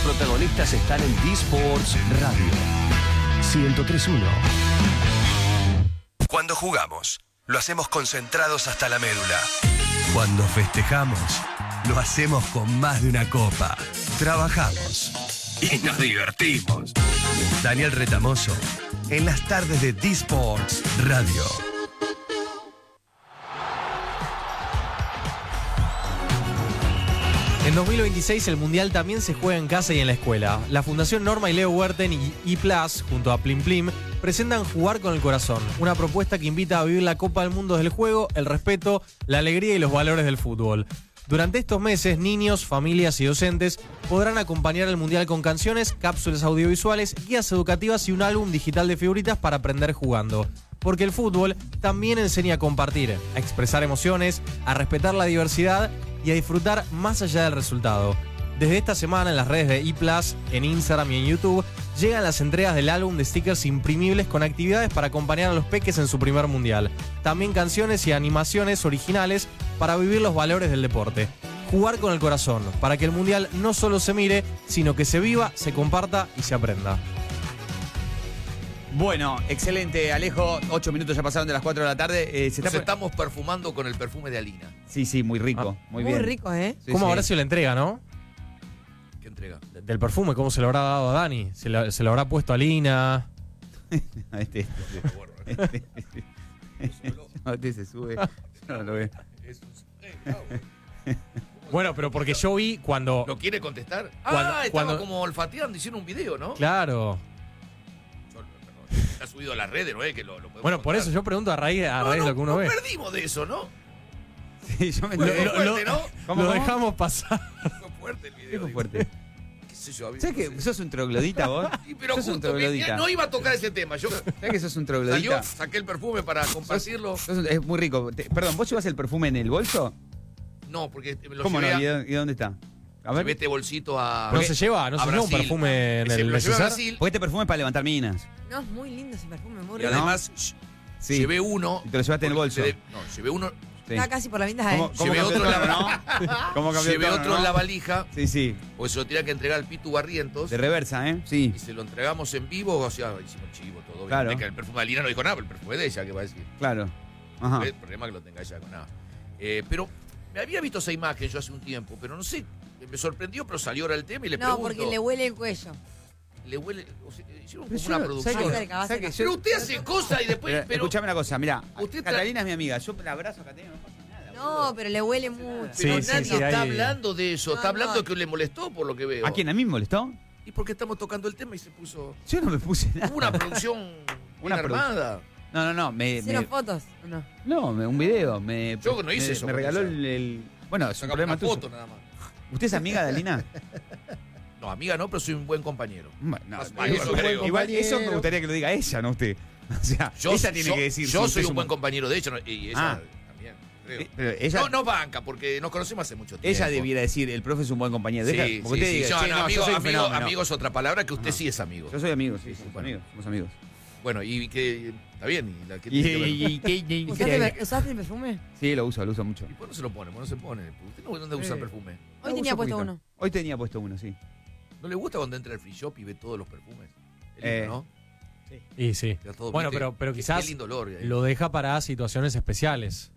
protagonistas están en D-Sports Radio 103.1. Cuando jugamos, lo hacemos concentrados hasta la médula. Cuando festejamos, lo hacemos con más de una copa. Trabajamos y nos divertimos. Daniel Retamoso, en las tardes de D-Sports Radio. En 2026 el Mundial también se juega en casa y en la escuela. La Fundación Norma y Leo Huerten y ePlus, junto a Plim Plim, presentan Jugar con el Corazón, una propuesta que invita a vivir la Copa del Mundo del juego, el respeto, la alegría y los valores del fútbol. Durante estos meses, niños, familias y docentes podrán acompañar al Mundial con canciones, cápsulas audiovisuales, guías educativas y un álbum digital de figuritas para aprender jugando. Porque el fútbol también enseña a compartir, a expresar emociones, a respetar la diversidad y a disfrutar más allá del resultado. Desde esta semana en las redes de ePlus, en Instagram y en YouTube, llegan las entregas del álbum de stickers imprimibles con actividades para acompañar a los peques en su primer mundial. También canciones y animaciones originales para vivir los valores del deporte. Jugar con el corazón, para que el mundial no solo se mire, sino que se viva, se comparta y se aprenda. Bueno, excelente, Alejo. 8 minutos ya pasaron de las 4 de la tarde. Nos estamos perfumando con el perfume de Alina. Sí, muy rico. Muy bien. Muy rico, ¿eh? Sí, ¿Cómo sí. habrá sido la entrega, no? ¿Qué entrega? Del perfume, ¿cómo se lo habrá dado a Dani? ¿Se lo habrá puesto a Lina? Este se sube. No lo veo. Bueno, pero porque yo vi cuando... ¿Lo quiere contestar? Estaba cuando- como olfateando, hicieron un video, ¿no? Claro. Está subido a las redes, ¿no es? Que lo podemos Bueno, por contar. eso yo pregunto a raíz de lo que uno ve. Perdimos de eso, ¿no? Sí, yo me Fue enteré. fuerte, ¿no? Lo dejamos pasar. Fue fuerte el video. Fue fuerte. ¿Qué sé yo? ¿Sabes que sos un troglodita vos? Sí, pero sos un justo, troglodita. no iba a tocar ese tema. Yo ¿Sabes que sos un salió, troglodita? saqué el perfume para compartirlo. Es muy rico. Perdón, ¿vos llevas el perfume en el bolso? No, porque me lo ¿Cómo no? llevé ¿Y dónde está? A llevé ver. este bolsito a... No se lleva un Brasil. perfume en Ese el me lo llevé a neceser. Brasil. Porque este perfume es para levantar minas. No, es muy lindo ese perfume, muy Y rico. además, Sí. llevé uno... Y te lo llevaste en el bolso. No, llevé uno... Sí. Está casi por la vinda, ¿eh? ¿Cómo Llevé cambió otro el en tono, la- no? ¿Cómo cambió el Llevé tono, otro no? en la valija, Sí, sí. porque se lo tenía que entregar al Pitu Barrientos. De reversa, ¿eh? Sí. Y se lo entregamos en vivo, o sea, hicimos chivo, todo. Claro. Obviamente que el perfume de Alina no dijo nada, pero el perfume de ella, ¿qué va a decir? Claro. Ajá. El problema es que lo tenga ella con nada. Pero me había visto esa imagen yo hace un tiempo, pero no sé, me sorprendió, pero salió ahora el tema y le No, pregunto. porque le huele el cuello. Le huele, o sea, hicieron Pero como yo una no- producción. ¿sabes ¿sabes qué? qué? cerca, va ¿Sabes qué? cerca. Pero usted hace cosas y después... Pero Escuchame una cosa, mirá. Usted Catalina es mi amiga. Yo la abrazo a Catalina, no pasa nada. No, pero le huele mucho. Sí, pero sí, nadie sí, está hay- hablando de eso, No, está hablando no. de que le molestó por lo que veo. ¿A quién? ¿A mí me molestó? Y porque estamos tocando el tema y se puso... Yo no me puse nada. Hubo una producción Una bien armada. No. ¿Hicieron fotos o no? Un video. Yo no hice eso Me con regaló ella. el. Bueno, es un Sacamos problema una tuyo. foto nada más. ¿Usted es amiga de Alina? No, amiga no, pero soy un buen compañero. Bueno, Más- igual- eso creo. igual eso me gustaría que lo diga ella, no usted. O sea, ella tiene que decir. Yo si soy usted un buen es compañero de ella y ella Ah. también, creo. Pero ella, No banca, porque nos conocemos hace mucho tiempo. ella debiera decir, el profe es un buen compañero. Deja- Sí, porque sí, usted sí. diga, Yo, "Che, no, no, amigo, yo soy un amigo, fenómeno". amigo es otra palabra que usted Ajá. sí es amigo. Yo soy amigo, sí, Sí, somos bueno. amigos, somos amigos. Bueno, y que está bien. ¿Y la, qué Y- tiene que ver? y- ¿Usaste el perfume? Sí, lo uso mucho. ¿Y por qué no se lo pone? ¿Por qué no se pone? ¿Usted no dónde usa perfume? Hoy Lo tenía uso puesto poquito. uno. Hoy tenía puesto uno, sí. ¿No le gusta cuando entra al free shop y ve todos los perfumes? Es Eh, lindo, ¿no? Y sí. Queda todo, Bueno, ¿viste? pero Qué quizás lindo olor. ahí. lo deja para situaciones especiales.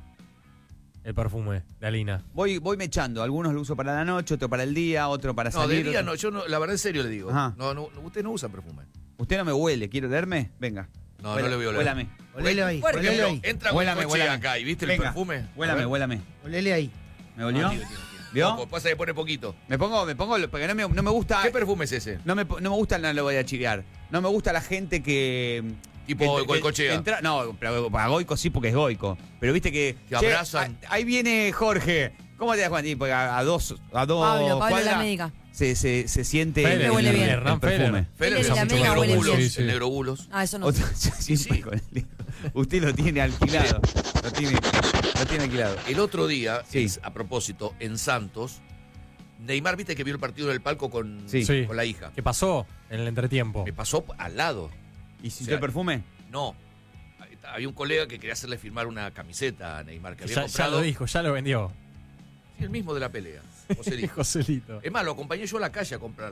El perfume de Alina. Voy mechando. Algunos lo uso para la noche, otro para el día, otro para No, salir. de día otro- no, yo no, la verdad en serio le digo. Ajá. No, usted no usa perfume. Usted no me huele, ¿quiere leerme? Venga. No, no le veo oler. Huélame. Olele ahí, Por olele ejemplo, ahí. entra con Huélame, un coche huélame. acá y viste el Venga, perfume. A Huélame, ver. huélame. Olele ahí. ¿Me olió? Tiene. ¿Vio? Poco, pasa que pone poquito. Me pongo, porque no me gusta. ¿Qué perfume es ese? No me gusta, no lo voy a chivear. No me gusta la gente que. Tipo Goicoechea. No, pero para Goico sí, porque es Goico. Pero viste que. Que che, abrazan. ahí viene Jorge. ¿Cómo te das cuenta? Porque a dos Pablo de cuadras la médica. se siente Feller, Me huele bien. Hernán perfume. Feller Él es usa de mucho América, huele neurobulos. bien. Sí, sí. El neurobulos. Ah, eso no. Otro- Sí, sí. con el- Usted lo tiene alquilado. Lo tiene alquilado. El otro día, Sí. a propósito, en Santos, Neymar, viste que vio el partido en el palco con, Sí. Sí. con la hija. ¿Qué pasó en el entretiempo? Me pasó al lado. ¿Y sintió O sea, el perfume? No. Había un colega que quería hacerle firmar una camiseta a Neymar que había Ya comprado. lo dijo, ya lo vendió. Sí, el mismo de la pelea. Joselito. Joselito. Es más, lo acompañé yo a la calle a comprar